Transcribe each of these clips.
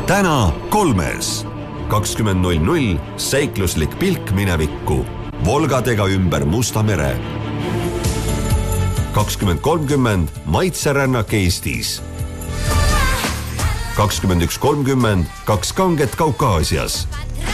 täna 3. 20.00 seikluslik pilk minevikku. Volgadega ümber Musta mere. 20.30 maitserännak Eestis. 21.30 2 kanget Kaukaasias.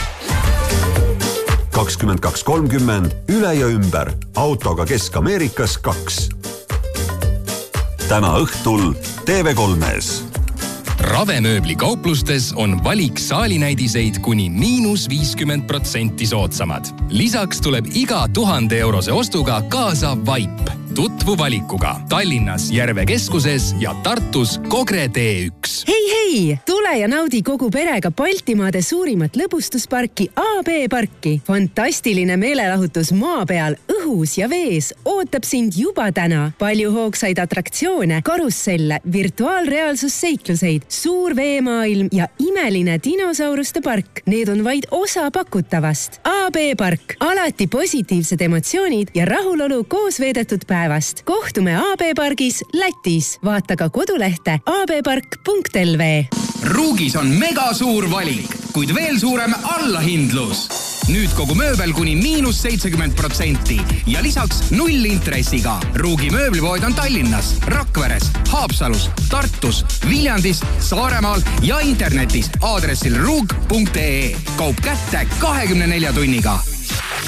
22.30 üle ja ümber autoga Kesk-Ameerikas 2. Täna õhtul TV3-s. Ravemööbli kauplustes on valik saalinäidiseid kuni -50% soodsamad. Lisaks tuleb iga 1000 eurose ostuga kaasa vaip. Tutvu valikuga Tallinnas Järve keskuses ja Tartus Kogre T1. Hei! Tule ja naudi kogu perega Baltimaade suurimat lõbustusparki AB Parki. Fantastiline meelelahutus maa peal, õhus ja vees ootab sind juba täna. Palju hoogsaid atraktsioone, karusselle, virtuaalreaalsusseikluseid, suur veemaailm ja imeline dinosauruste park. Need on vaid osa pakutavast. AB Park. Alati positiivsed emotsioonid ja rahulolu koos veedetud päevast. Kohtume AB Pargis Lätis. Vaata ka kodulehte abpark.lv. Ruugis on mega suur valik, kuid veel suurem allahindlus. Nüüd kogu mööbel kuni -70% ja lisaks 0 intressiga. Ruugi mööblipood on Tallinnas, Rakveres, Haapsalus, Tartus, Viljandis, Saaremaal ja internetis aadressil ruug.ee. Kaup kätte 24 tunniga.